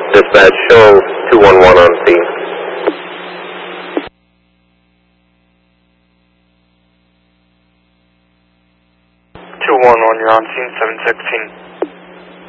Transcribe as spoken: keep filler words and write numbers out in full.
Dispatch, show two one one on scene. two one one, you're on scene, seven sixteen.